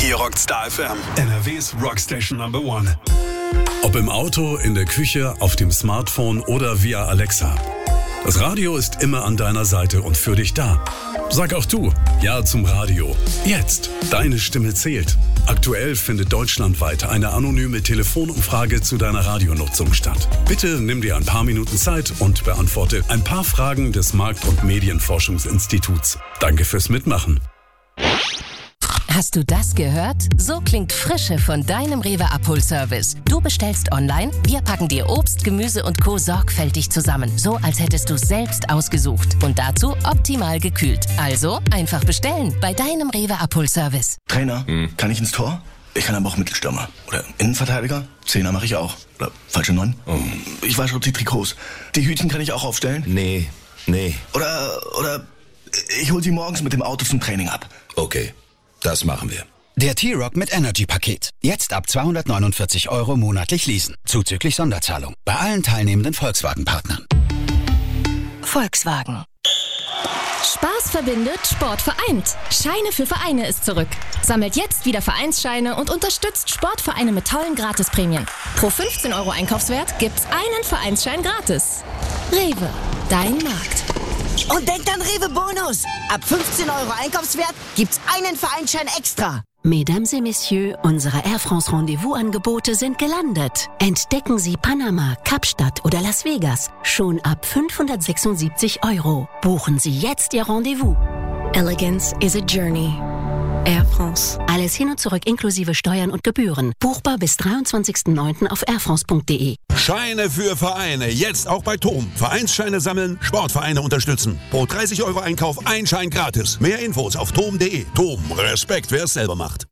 Hier rockt Star FM, NRWs Rockstation Number 1. Ob im Auto, in der Küche, auf dem Smartphone oder via Alexa. Das Radio ist immer an deiner Seite und für dich da. Sag auch du Ja zum Radio. Jetzt. Deine Stimme zählt. Aktuell findet deutschlandweit eine anonyme Telefonumfrage zu deiner Radionutzung statt. Bitte nimm dir ein paar Minuten Zeit und beantworte ein paar Fragen des Markt- und Medienforschungsinstituts. Danke fürs Mitmachen. Hast du das gehört? So klingt Frische von deinem Rewe Abholservice. Du bestellst online, wir packen dir Obst, Gemüse und Co. sorgfältig zusammen. So, als hättest du es selbst ausgesucht. Und dazu optimal gekühlt. Also einfach bestellen bei deinem Rewe Abholservice. Trainer, kann ich ins Tor? Ich kann aber auch Mittelstürmer. Oder Innenverteidiger? Zehner mache ich auch. Oder falsche 9? Ich wasche auch die Trikots. Die Hütchen kann ich auch aufstellen? Nee. Oder ich hol sie morgens mit dem Auto zum Training ab. Okay. Das machen wir. Der T-Rock mit Energy-Paket. Jetzt ab 249 € monatlich leasen. Zuzüglich Sonderzahlung. Bei allen teilnehmenden Volkswagen-Partnern. Volkswagen. Spaß verbindet, Sport vereint. Scheine für Vereine ist zurück. Sammelt jetzt wieder Vereinsscheine und unterstützt Sportvereine mit tollen Gratisprämien. Pro 15 € Einkaufswert gibt's einen Vereinsschein gratis. Rewe, dein Markt. Und denkt an Rewe Bonus. Ab 15 € Einkaufswert gibt's einen Vereinsschein extra. Mesdames et Messieurs, unsere Air France Rendezvous-Angebote sind gelandet. Entdecken Sie Panama, Kapstadt oder Las Vegas schon ab 576 €. Buchen Sie jetzt Ihr Rendezvous. Elegance is a journey. Air France. Alles hin und zurück inklusive Steuern und Gebühren. Buchbar bis 23.09. auf airfrance.de. Scheine für Vereine. Jetzt auch bei TOM. Vereinsscheine sammeln, Sportvereine unterstützen. Pro 30 € Einkauf ein Schein gratis. Mehr Infos auf tom.de. TOM. Respekt, wer es selber macht.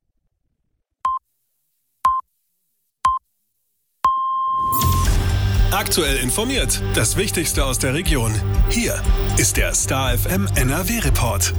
Aktuell informiert. Das Wichtigste aus der Region. Hier ist der Star FM NRW Report.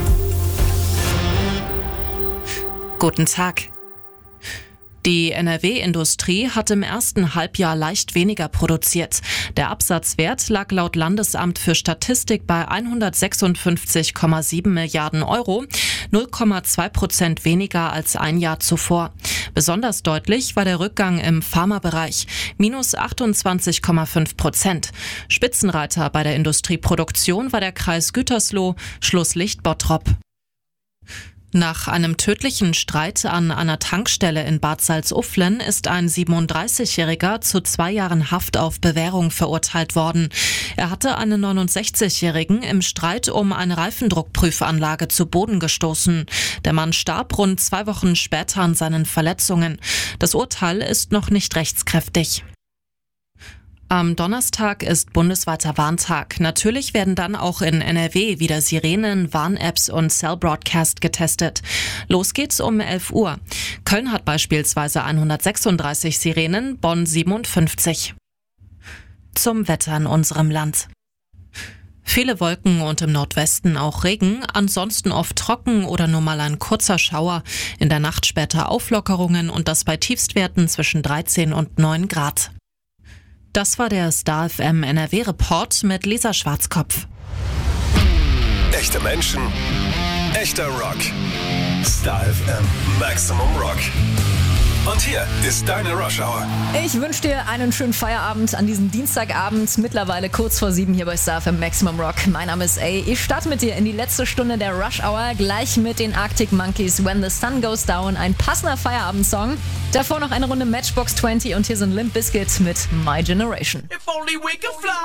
Guten Tag. Die NRW-Industrie hat im ersten Halbjahr leicht weniger produziert. Der Absatzwert lag laut Landesamt für Statistik bei 156,7 Milliarden €, 0,2% weniger als ein Jahr zuvor. Besonders deutlich war der Rückgang im Pharmabereich, minus 28,5%. Spitzenreiter bei der Industrieproduktion war der Kreis Gütersloh, Schlusslicht Bottrop. Nach einem tödlichen Streit an einer Tankstelle in Bad Salzuflen ist ein 37-Jähriger zu 2 Jahren Haft auf Bewährung verurteilt worden. Er hatte einen 69-Jährigen im Streit um eine Reifendruckprüfanlage zu Boden gestoßen. Der Mann starb rund 2 Wochen später an seinen Verletzungen. Das Urteil ist noch nicht rechtskräftig. Am Donnerstag ist bundesweiter Warntag. Natürlich werden dann auch in NRW wieder Sirenen, Warn-Apps und Cell Broadcast getestet. Los geht's um 11 Uhr. Köln hat beispielsweise 136 Sirenen, Bonn 57. Zum Wetter in unserem Land. Viele Wolken und im Nordwesten auch Regen, ansonsten oft trocken oder nur mal ein kurzer Schauer. In der Nacht später Auflockerungen und das bei Tiefstwerten zwischen 13 und 9 Grad. Das war der Star FM NRW Report mit Lisa Schwarzkopf. Echte Menschen, echter Rock. Star FM Maximum Rock. Und hier ist deine Rush Hour. Ich wünsche dir einen schönen Feierabend an diesem Dienstagabend, mittlerweile kurz vor 7 hier bei Star FM Maximum Rock. Mein Name ist A. Ich starte mit dir in die letzte Stunde der Rush Hour, gleich mit den Arctic Monkeys, When the Sun Goes Down, ein passender Feierabendsong. Davor noch eine Runde Matchbox 20 und hier sind Limp Bizkit mit My Generation. If only we could fly.